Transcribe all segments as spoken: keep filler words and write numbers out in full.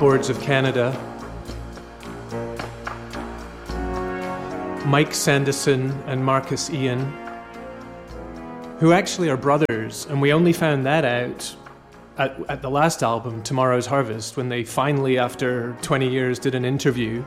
Boards of Canada. Mike Sanderson and Marcus Ian, who actually are brothers, and we only found that out at, at the last album, Tomorrow's Harvest, when they finally, after twenty years, did an interview.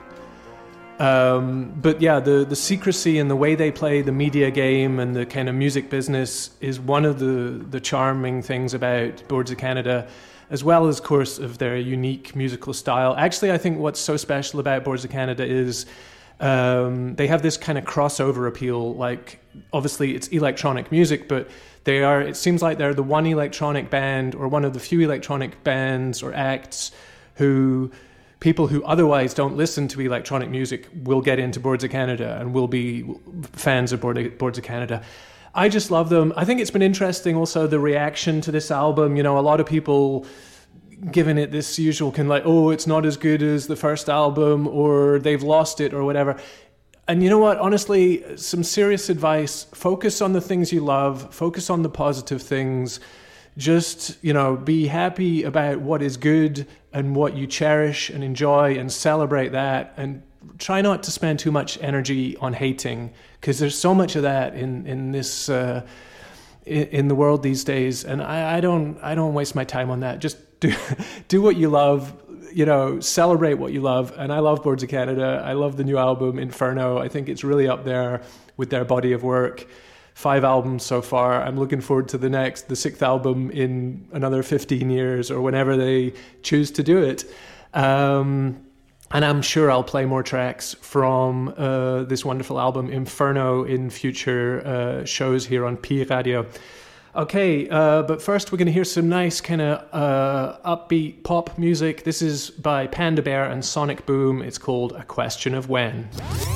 Um, but yeah, the, the secrecy and the way they play the media game and the kind of music business is one of the, the charming things about Boards of Canada, as well as, of course, of their unique musical style. Actually, I think what's so special about Boards of Canada is um, they have this kind of crossover appeal. Like, obviously, it's electronic music, but they are. It seems like they're the one electronic band, or one of the few electronic bands or acts who people who otherwise don't listen to electronic music will get into Boards of Canada and will be fans of Boards of Canada. I just love them. I think it's been interesting also, the reaction to this album. You know, a lot of people giving it this usual kind of like, oh, it's not as good as the first album, or they've lost it, or whatever. And you know what? Honestly, some serious advice. Focus on the things you love. Focus on the positive things. Just, you know, be happy about what is good and what you cherish and enjoy, and celebrate that. And try not to spend too much energy on hating, because there's so much of that in in this uh, in, in the world these days. And I, I don't I don't waste my time on that. Just do do what you love. You know, celebrate what you love. And I love Boards of Canada. I love the new album Inferno. I think it's really up there with their body of work. Five albums so far. I'm looking forward to the next, the sixth album in another fifteen years, or whenever they choose to do it. Um, and I'm sure I'll play more tracks from uh, this wonderful album Inferno in future uh, shows here on Pi Radio. Okay, uh, but first we're going to hear some nice kind of uh, upbeat pop music. This is by Panda Bear and Sonic Boom. It's called A Question of When.